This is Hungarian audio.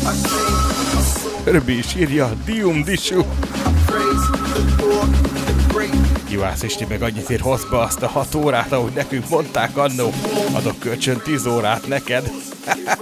Herbie is írja, Dium Disu. Juhász Isti meg annyit ír, hozd be azt a 6 órát, ahogy nekünk mondták annó. Adok kölcsön 10 órát neked.